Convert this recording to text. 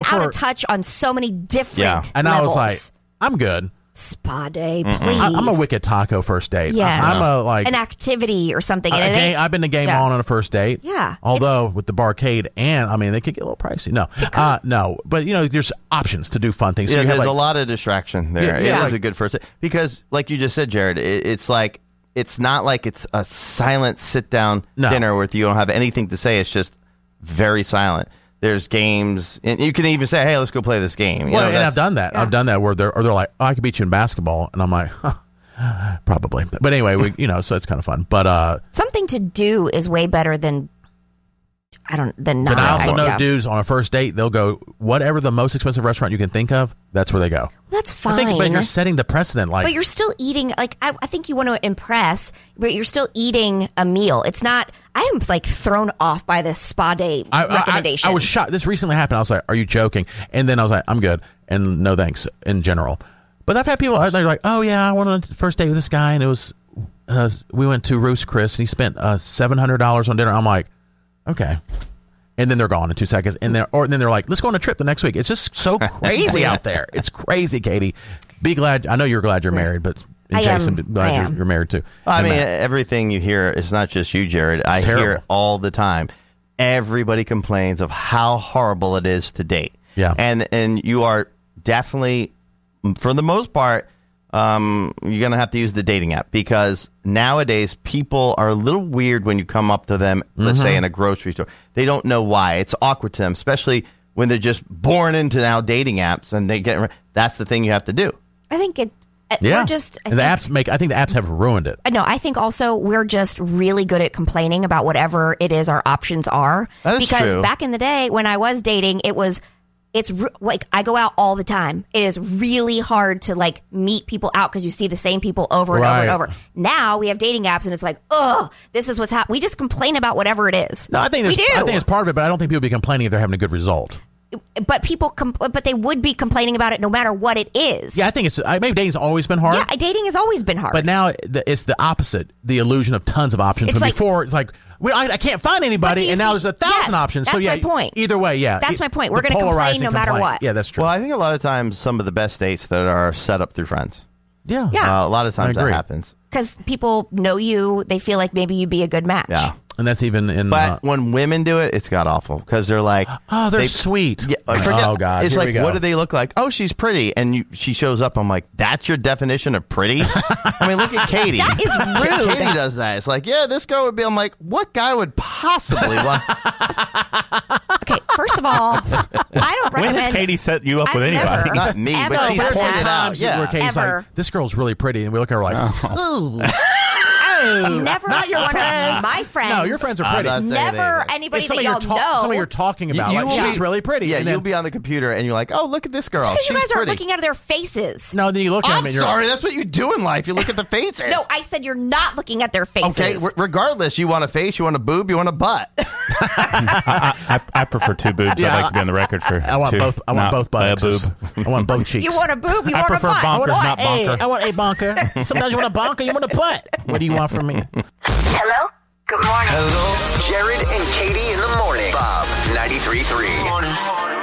out of touch on so many different and levels. I was like, I'm good. Spa day, please. I'm a wicked taco first date. Yes. I'm a an activity or something. I've been to game on a first date. Yeah. Although with the barcade they could get a little pricey. No, but there's options to do fun things. Yeah, So you have, there's a lot of distraction there. Yeah. It is a good first date because, like you just said, Jared, it's like it's not like it's a silent sit down dinner where you don't have anything to say. It's just very silent. There's games, and you can even say, "Hey, let's go play this game." And I've done that. Yeah. I've done that where they're like, "Oh, I could beat you in basketball," and I'm like, probably. But anyway, so it's kind of fun. But something to do is way better than not. But I also know dudes on a first date, they'll go whatever the most expensive restaurant you can think of. That's where they go. That's fine. But you're setting the precedent. But you're still eating. I think you want to impress, but you're still eating a meal. It's not. I am thrown off by this spa day recommendation. I was shocked. This recently happened. I was like, "Are you joking?" And then I was like, "I'm good," and no thanks in general. But I've had people they're like, "Oh yeah, I went on a first date with this guy, and it was we went to Roost Chris, and he spent $700 on dinner." I'm like, "Okay." And then they're gone in 2 seconds. And then they're like, let's go on a trip the next week. It's just so crazy out there. It's crazy, Katie. Be glad. I know you're glad you're married, but Jason, glad you're married too. I mean, everything you hear, it's not just you, Jared. I hear it all the time. Everybody complains of how horrible it is to date. Yeah. And you are definitely, for the most part, you're going to have to use the dating app because nowadays people are a little weird when you come up to them, let's say in a grocery store. They don't know why. It's awkward to them, especially when they're just born into now dating apps and that's the thing you have to do. I think the apps have ruined it. No, I think also we're just really good at complaining about whatever it is our options are. That is because true. Back in the day when I was dating, it's like I go out all the time. It is really hard to meet people out because you see the same people over and over and over. Now we have dating apps and it's like, this is what's happening. We just complain about whatever it is. No, I think it's part of it, but I don't think people be complaining if they're having a good result. But but they would be complaining about it no matter what it is. Yeah, I think maybe dating's always been hard. Yeah, dating has always been hard. But now it's the opposite. The illusion of tons of options. But before it's like, I can't find anybody, and now there's 1,000 options. That's my point. Either way, yeah. That's my point. We're going to complain no matter what. Yeah, that's true. Well, I think a lot of times some of the best dates that are set up through friends. Yeah. Yeah. A lot of times that happens. Because people know you. They feel like maybe you'd be a good match. Yeah. And that's even in... But when women do it, it's god-awful. Because they're like... Oh, they're sweet. Yeah, oh, God. It's Here like, what do they look like? Oh, she's pretty. And she shows up. I'm like, that's your definition of pretty? I mean, look at Katie. That is rude. Katie does that. It's like, yeah, this girl would be... I'm like, what guy would possibly want... Okay, first of all, I don't recommend... When has Katie set you up with anybody? Not me, but she's pointed out. Yeah. Where Katie's like, this girl's really pretty. And we look at her like, ooh. Never not your friends. My friends. No, your friends are pretty. Never anybody that y'all know. Somebody you're talking about. She's really pretty. Yeah, and then, you'll be on the computer and you're like, oh, look at this girl. Because you guys pretty. aren't looking at their faces. No, then you look at them and you're sorry, that's what you do in life. You look at the faces. No, I said you're not looking at their faces. Okay, regardless, you want a face, you want a boob, you want a butt. I prefer two boobs. Yeah, I'd like to be on the record for I want two. both. I want both buttocks. boob. I want both cheeks. You want a boob, you I want a prefer butt. bonkers, not bonker. I want a bonker. Sometimes you want a bonker, you want a butt. What do you want from me? Hello? Good morning. Hello? Jared and Katie in the morning. Bob 93.3.